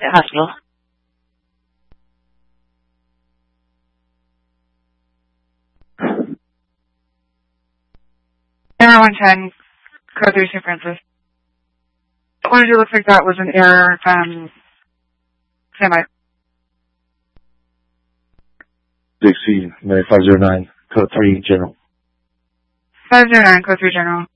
Hospital. Error 110, code 3 St. Francis. What did it look like that was an error from Semi? Dixie, 509, code 3 General. 509, code 3 General.